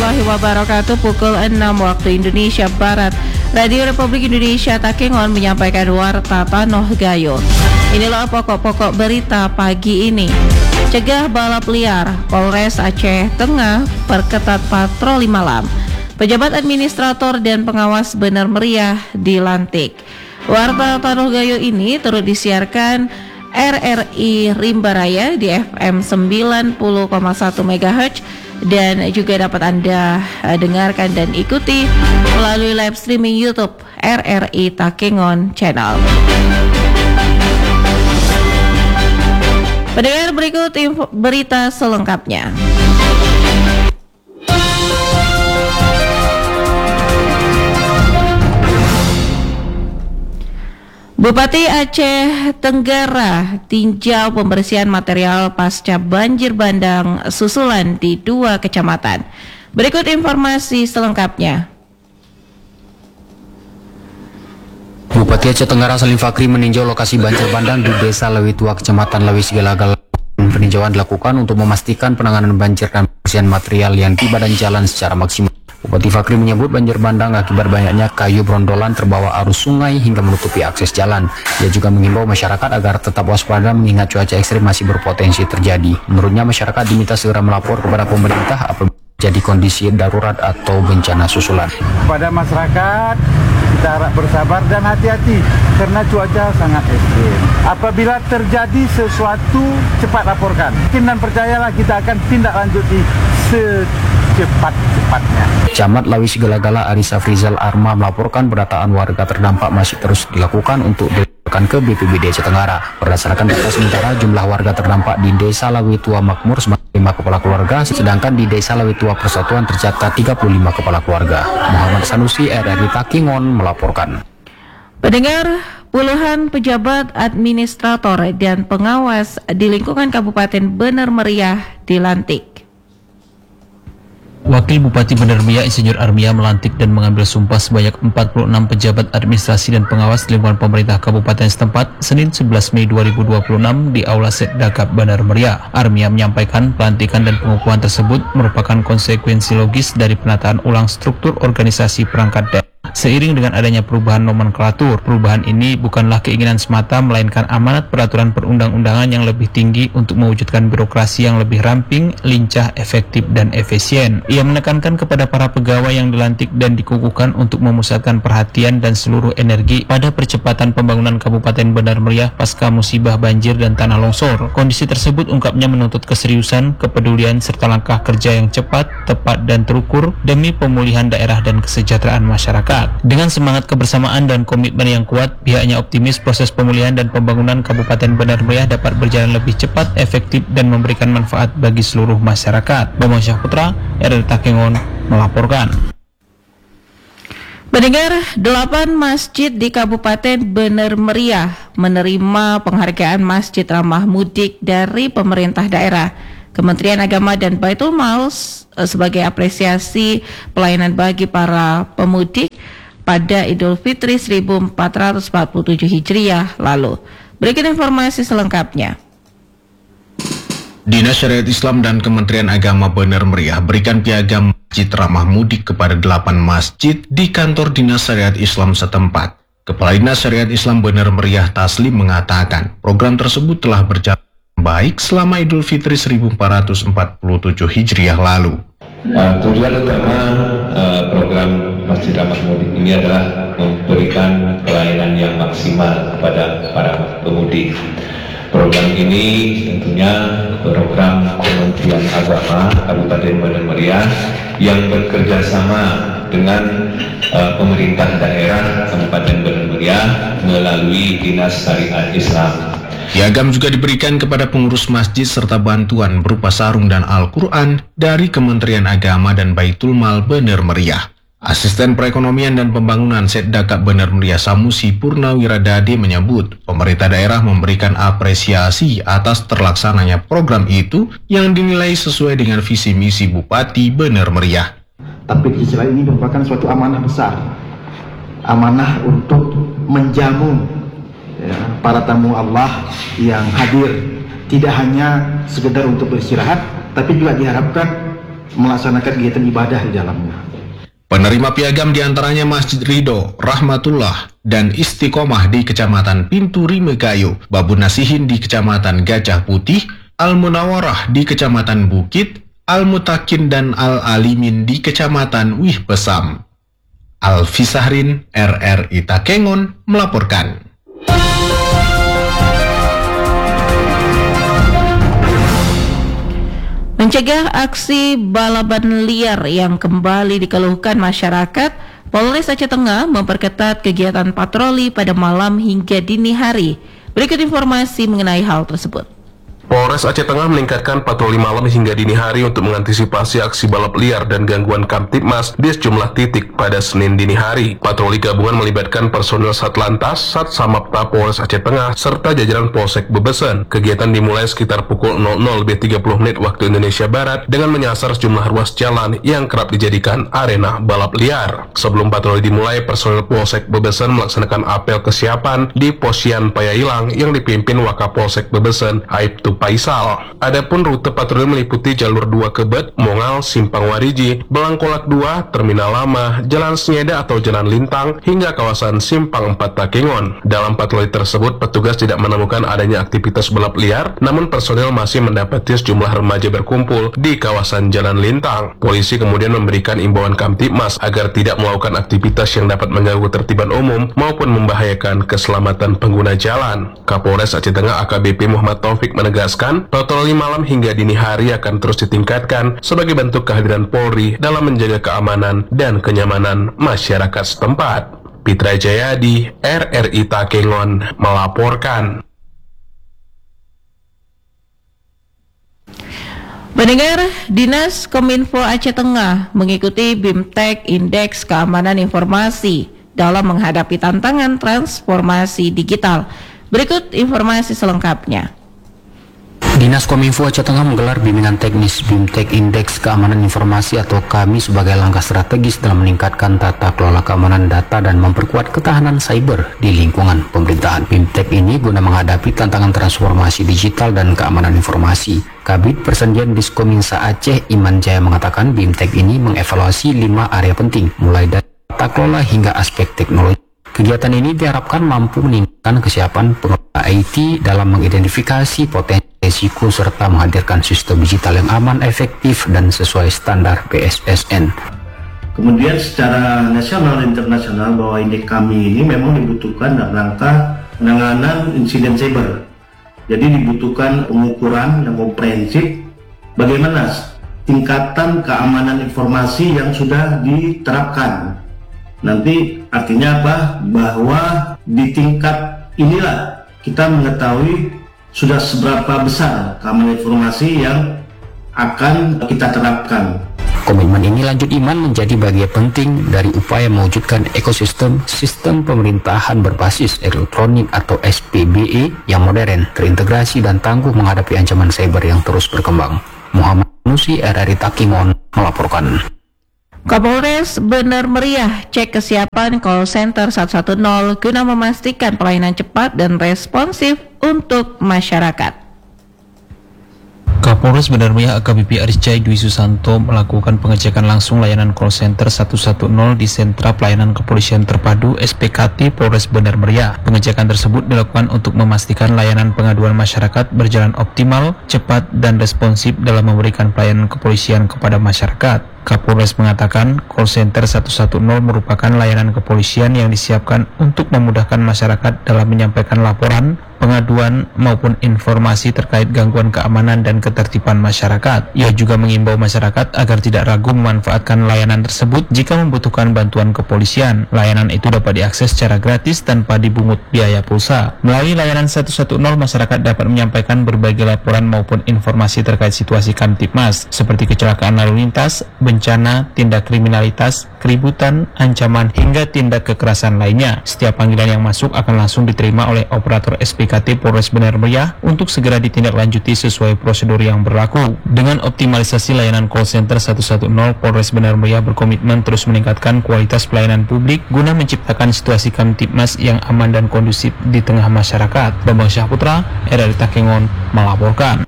warahmatullahi wabarakatuh. Pukul 6 waktu Indonesia Barat, Radio Republik Indonesia Takengon menyampaikan Warta Tanoh Gayo. Inilah pokok-pokok berita pagi ini. Cegah balap liar, Polres Aceh Tengah perketat patroli malam. Pejabat administrator dan pengawas Bener Meriah dilantik. Warta Tanoh Gayo ini turut disiarkan RRI Rimba Raya di FM 90,1 MHz dan juga dapat Anda dengarkan dan ikuti melalui live streaming YouTube RRI Takengon Channel. Pendengar, berikut berita selengkapnya. Bupati Aceh Tenggara tinjau pembersihan material pasca banjir bandang susulan di 2 kecamatan. Berikut informasi selengkapnya. Bupati Aceh Tenggara Salim Fakri meninjau lokasi banjir bandang di Desa Lewitua, Kecamatan Lewis Gelagal. Peninjauan dilakukan untuk memastikan penanganan banjir dan pembersihan material yang di badan jalan secara maksimal. Bupati Fakri menyebut banjir bandang akibat banyaknya kayu brondolan terbawa arus sungai hingga menutupi akses jalan. Ia juga mengimbau masyarakat agar tetap waspada mengingat cuaca ekstrim masih berpotensi terjadi. Menurutnya masyarakat diminta segera melapor kepada pemerintah apabila jadi kondisi darurat atau bencana susulan. Pada masyarakat kita harap bersabar dan hati-hati karena cuaca sangat ekstrim. Apabila terjadi sesuatu cepat laporkan. Yakin dan percayalah kita akan tindak lanjuti cepat-cepatnya. Camat Lawis Gelagala Arisa Frizal Arma melaporkan pendataan warga terdampak masih terus dilakukan untuk dilaporkan ke BPBD Aceh Tenggara. Berdasarkan data sementara, jumlah warga terdampak di Desa Lewitua Makmur sebanyak 5 kepala keluarga, sedangkan di Desa Lewitua Persatuan tercatat 35 kepala keluarga. Muhammad Sanusi, RRI Takengon melaporkan. Pendengar, puluhan pejabat administrator dan pengawas di lingkungan Kabupaten Bener Meriah dilantik. Wakil Bupati Bener Meriah Insinyur Armia melantik dan mengambil sumpah sebanyak 46 pejabat administrasi dan pengawas di lingkungan pemerintah kabupaten setempat Senin 11 Mei 2026 di Aula Setdakap Bener Meriah. Armia menyampaikan pelantikan dan pengukuhan tersebut merupakan konsekuensi logis dari penataan ulang struktur organisasi perangkat daerah. Seiring dengan adanya perubahan nomenklatur, perubahan ini bukanlah keinginan semata melainkan amanat peraturan perundang-undangan yang lebih tinggi untuk mewujudkan birokrasi yang lebih ramping, lincah, efektif, dan efisien. Ia menekankan kepada para pegawai yang dilantik dan dikukuhkan untuk memusatkan perhatian dan seluruh energi pada percepatan pembangunan Kabupaten Bener Meriah pasca musibah banjir dan tanah longsor. Kondisi tersebut ungkapnya menuntut keseriusan, kepedulian, serta langkah kerja yang cepat, tepat, dan terukur demi pemulihan daerah dan kesejahteraan masyarakat. Dengan semangat kebersamaan dan komitmen yang kuat, pihaknya optimis proses pemulihan dan pembangunan Kabupaten Bener Meriah dapat berjalan lebih cepat, efektif, dan memberikan manfaat bagi seluruh masyarakat. Bambang Syahputra, RRI Takengon melaporkan. Pendengar, 8 masjid di Kabupaten Bener Meriah menerima penghargaan Masjid Ramah Mudik dari pemerintah daerah, Kementerian Agama dan Baitul Mal sebagai apresiasi pelayanan bagi para pemudik pada Idul Fitri 1447 Hijriah lalu. Berikut informasi selengkapnya. Dinas Syariat Islam dan Kementerian Agama Bener Meriah berikan piagam Masjid Ramah Mudik kepada 8 masjid di kantor Dinas Syariat Islam setempat. Kepala Dinas Syariat Islam Bener Meriah Taslim mengatakan program tersebut telah berjalan baik selama Idul Fitri 1447 Hijriah lalu. Tujuan utama program Masjid Ramah Mudik ini adalah memberikan pelayanan yang maksimal kepada para pemudik. Program ini tentunya program Kementerian Agama Kabupaten Bener Meriah yang bekerja sama dengan pemerintah daerah Kabupaten Bener Meriah melalui Dinas Syariat Islam. Piagam juga diberikan kepada pengurus masjid serta bantuan berupa sarung dan Al-Quran dari Kementerian Agama dan Baitul Mal Bener Meriah. Asisten Perekonomian dan Pembangunan Setdakap Bener Meriah Samusi Purnawiradade menyebut pemerintah daerah memberikan apresiasi atas terlaksananya program itu yang dinilai sesuai dengan visi misi Bupati Bener Meriah. Tapi di sisi lain ini merupakan suatu amanah besar, amanah untuk menjamu para tamu Allah yang hadir, tidak hanya sekedar untuk beristirahat, tapi juga diharapkan melaksanakan kegiatan ibadah di dalamnya. Penerima piagam diantaranya Masjid Ridho, Rahmatullah, dan Istiqomah di Kecamatan Pintu Rimegayo, Babu Nasihin di Kecamatan Gajah Putih, Al-Munawarah di Kecamatan Bukit, Al-Mutakin dan Al-Alimin di Kecamatan Wih Besam. Alfisahrin, RRI Takengon, melaporkan. Mencegah aksi balaban liar yang kembali dikeluhkan masyarakat, Polres Aceh Tengah memperketat kegiatan patroli pada malam hingga dini hari. Berikut informasi mengenai hal tersebut. Polres Aceh Tengah meningkatkan patroli malam hingga dini hari untuk mengantisipasi aksi balap liar dan gangguan Kamtibmas di sejumlah titik pada Senin dini hari. Patroli gabungan melibatkan personil Satlantas, Satsamapta Polres Aceh Tengah, serta jajaran Polsek Bebesen. Kegiatan dimulai sekitar pukul 00.30 waktu Indonesia Barat dengan menyasar sejumlah ruas jalan yang kerap dijadikan arena balap liar. Sebelum patroli dimulai, personil Polsek Bebesen melaksanakan apel kesiapan di Posyan Payailang yang dipimpin Wakapolsek Bebesen, Aibtu Faisal. Adapun rute patroli meliputi jalur 2 Kebet, Mongal, Simpang Wariji, Belangkolak 2, Terminal Lama, Jalan Senyeda atau Jalan Lintang, hingga kawasan Simpang 4 Takengon. Dalam patroli tersebut, petugas tidak menemukan adanya aktivitas balap liar, namun personel masih mendapati sejumlah remaja berkumpul di kawasan Jalan Lintang. Polisi kemudian memberikan imbauan Kamtibmas agar tidak melakukan aktivitas yang dapat mengganggu ketertiban umum maupun membahayakan keselamatan pengguna jalan. Kapolres Aceh Tengah AKBP Muhammad Taufik menegaskan patroli malam hingga dini hari akan terus ditingkatkan sebagai bentuk kehadiran Polri dalam menjaga keamanan dan kenyamanan masyarakat setempat. Pitra Jayadi, RRI Takengon, melaporkan. Pendengar, Dinas Kominfo Aceh Tengah mengikuti BIMTEK Indeks Keamanan Informasi dalam menghadapi tantangan transformasi digital. Berikut informasi selengkapnya. Dinas Kominfo Aceh Tengah menggelar bimbingan teknis BIMTEK Indeks Keamanan Informasi atau KAMI sebagai langkah strategis dalam meningkatkan tata kelola keamanan data dan memperkuat ketahanan cyber di lingkungan pemerintahan. BIMTEK ini guna menghadapi tantangan transformasi digital dan keamanan informasi. Kabid Persendian Diskominsa Aceh Iman Jaya mengatakan BIMTEK ini mengevaluasi 5 area penting, mulai dari tata kelola hingga aspek teknologi. Kegiatan ini diharapkan mampu meningkatkan kesiapan pengelola IT dalam mengidentifikasi potensi risiko serta menghadirkan sistem digital yang aman, efektif, dan sesuai standar BSSN. Kemudian secara nasional dan internasional bahwa indeks kami ini memang dibutuhkan dalam rangka penanganan insiden cyber. Jadi dibutuhkan pengukuran yang komprehensif bagaimana tingkatan keamanan informasi yang sudah diterapkan. Nanti artinya apa? Bahwa di tingkat inilah kita mengetahui sudah seberapa besar keamanan informasi yang akan kita terapkan. Komitmen ini, lanjut Iman, menjadi bagian penting dari upaya mewujudkan ekosistem sistem pemerintahan berbasis elektronik atau SPBE yang modern, terintegrasi dan tangguh menghadapi ancaman cyber yang terus berkembang. Muhammad Nusi, RRI Takengon, melaporkan. Kapolres Bener Meriah cek kesiapan call center 110 guna memastikan pelayanan cepat dan responsif untuk masyarakat. Kapolres Bener Meriah AKBP Arisjai Dwi Susanto melakukan pengecekan langsung layanan call center 110 di Sentra Pelayanan Kepolisian Terpadu SPKT Polres Bener Meriah. Pengecekan tersebut dilakukan untuk memastikan layanan pengaduan masyarakat berjalan optimal, cepat, dan responsif dalam memberikan pelayanan kepolisian kepada masyarakat. Kapolres mengatakan call center 110 merupakan layanan kepolisian yang disiapkan untuk memudahkan masyarakat dalam menyampaikan laporan, pengaduan, maupun informasi terkait gangguan keamanan dan ketertiban masyarakat. Ia juga mengimbau masyarakat agar tidak ragu memanfaatkan layanan tersebut jika membutuhkan bantuan kepolisian. Layanan itu dapat diakses secara gratis tanpa dibungut biaya pulsa. Melalui layanan 110, masyarakat dapat menyampaikan berbagai laporan maupun informasi terkait situasi Kamtibmas, seperti kecelakaan lalu lintas, bencana, tindak kriminalitas, keributan, ancaman, hingga tindak kekerasan lainnya. Setiap panggilan yang masuk akan langsung diterima oleh operator SPKT Polres Bener Meriah untuk segera ditindaklanjuti sesuai prosedur yang berlaku. Dengan optimalisasi layanan call center 110, Polres Bener Meriah berkomitmen terus meningkatkan kualitas pelayanan publik guna menciptakan situasi Kamtibmas yang aman dan kondusif di tengah masyarakat. Bambang Syahputra, RRI Takengon, melaporkan.